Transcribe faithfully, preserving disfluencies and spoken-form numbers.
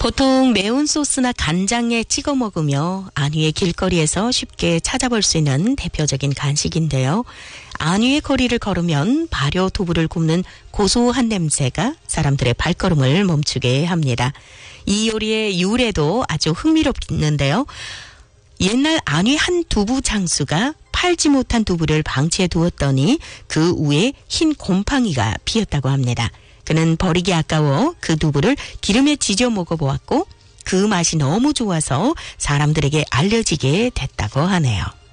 보통 매운 소스나 간장에 찍어 먹으며 안위의 길거리에서 쉽게 찾아볼 수 있는 대표적인 간식인데요. 안위의 거리를 걸으면 발효 두부를 굽는 고소한 냄새가 사람들의 발걸음을 멈추게 합니다. 이 요리의 유래도 아주 흥미롭는데요. 옛날 안위 한 두부 장수가 팔지 못한 두부를 방치해 두었더니 그 위에 흰 곰팡이가 피었다고 합니다. 그는 버리기 아까워 그 두부를 기름에 지져 먹어보았고 그 맛이 너무 좋아서 사람들에게 알려지게 됐다고 하네요.